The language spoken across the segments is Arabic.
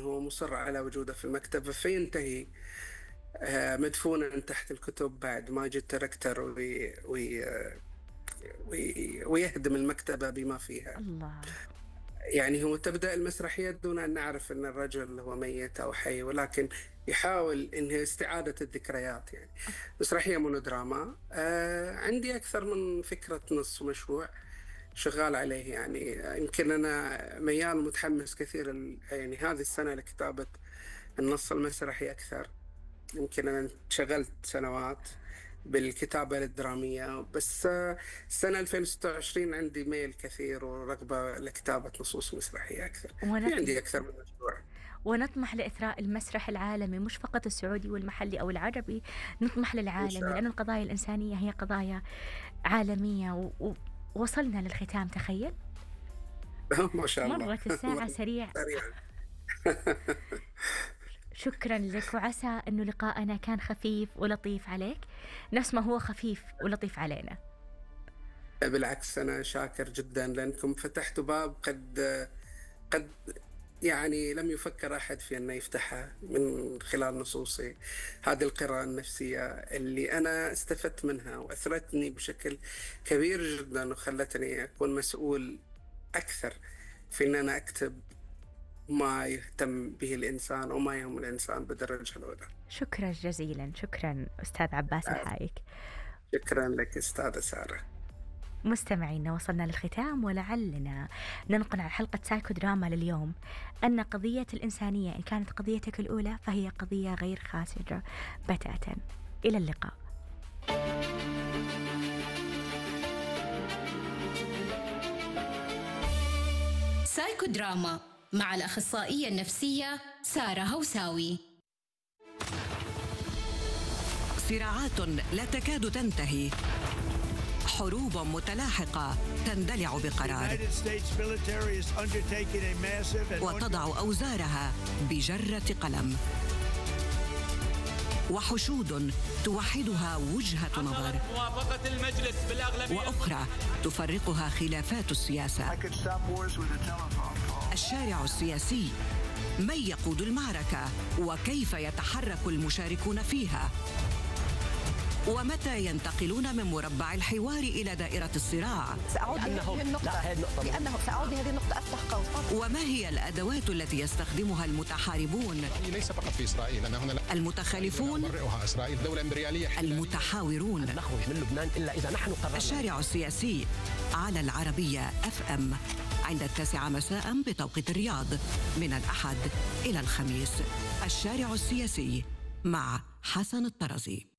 هو مصر على وجوده في المكتبة، فينتهي مدفونا تحت الكتب بعد ما يجي التركتر ويهدم المكتبة بما فيها. الله. يعني هو تبدأ المسرحية دون أن نعرف أن الرجل هو ميت أو حي، ولكن يحاول إنه استعادة الذكريات. يعني مسرحية مونودراما. عندي أكثر من فكرة نص مشروع شغال عليه. يعني يمكن أنا ميال متحمس كثير يعني هذه السنة لكتابة النص المسرحي أكثر. يمكن أنا انشغلت سنوات بالكتابة الدرامية، بس السنة 2026 عندي ميل كثير ورغبة لكتابة نصوص مسرحية أكثر. في عندي أكثر من مشروع. ونطمح لإثراء المسرح العالمي، مش فقط السعودي والمحلي أو العربي، نطمح إن شاء للعالمي، لأن الله. القضايا الإنسانية هي قضايا عالمية. ووصلنا للختام، تخيل. ما شاء الله. مرت الساعة سريع. سريع. شكرا لك، وعسى أنه لقاءنا كان خفيف ولطيف عليك نفس ما هو خفيف ولطيف علينا. بالعكس، أنا شاكر جدا لأنكم فتحتوا باب قد يعني لم يفكر أحد في أنه يفتحها من خلال نصوصي. هذه القراءة النفسية اللي أنا استفدت منها وأثرتني بشكل كبير جدا، وخلتني أكون مسؤول أكثر في أن أنا أكتب ما يهتم به الإنسان وما يهم الإنسان بالدرجة الأولى. شكرا جزيلا، شكرا أستاذ عباس الحايك. شكرا لك أستاذة سارة. مستمعينا، وصلنا للختام، ولعلنا ننقل على حلقة سايكو دراما لليوم أن قضية الإنسانية إن كانت قضيتك الأولى فهي قضية غير خاسرة بتاتا. إلى اللقاء. سايكو دراما مع الأخصائية النفسية سارة هوساوي. صراعات لا تكاد تنتهي، حروب متلاحقة تندلع بقرار، وتضع أوزارها بجرة قلم، وحشود توحدها وجهة نظر، وأخرى تفرقها خلافات السياسة. الشارع السياسي، من يقود المعركة وكيف يتحرك المشاركون فيها، ومتى ينتقلون من مربع الحوار إلى دائرة الصراع. سأعود لهذه النقطة أفتح قوس. وما هي الأدوات التي يستخدمها المتحاربون؟ ليس فقط في إسرائيل، أن هنا المتخالفون، إسرائيل دولة إمبريالية، المتحاورون. نخرج من لبنان إلا إذا نحن قررنا. الشارع السياسي على العربية FM عند 9 مساء بتوقيت الرياض، من الأحد إلى الخميس. الشارع السياسي مع حسن الطرزي.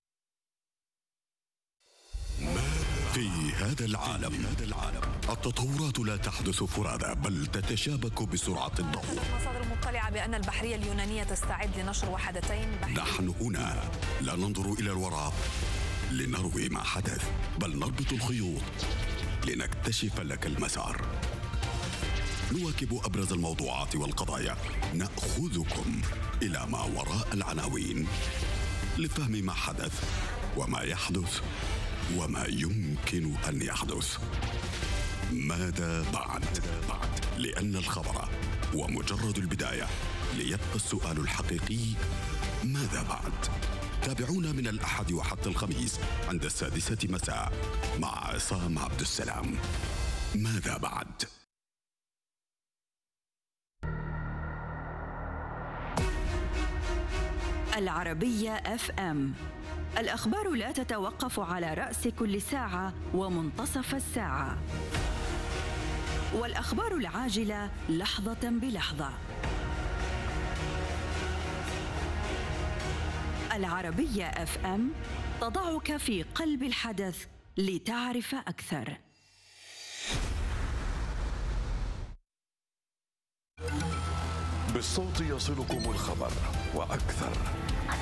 في هذا العالم التطورات لا تحدث فرادى، بل تتشابك بسرعة الضوء. مصادر مطلعة بأن البحرية اليونانية تستعد لنشر وحدتين. نحن هنا لا ننظر إلى الوراء لنروي ما حدث، بل نربط الخيوط لنكتشف لك المسار. نواكب أبرز الموضوعات والقضايا، نأخذكم إلى ما وراء العناوين لفهم ما حدث وما يحدث وما يمكن أن يحدث. ماذا بعد؟ لأن الخبر هو مجرد البداية، ليبقى السؤال الحقيقي: ماذا بعد؟ تابعونا من الأحد وحتى الخميس عند 6 مساء مع عصام عبد السلام. ماذا بعد؟ العربية FM، الأخبار لا تتوقف على رأس كل ساعة ومنتصف الساعة، والأخبار العاجلة لحظة بلحظة. العربية FM تضعك في قلب الحدث لتعرف أكثر. بالصوت يصلكم الخبر وأكثر.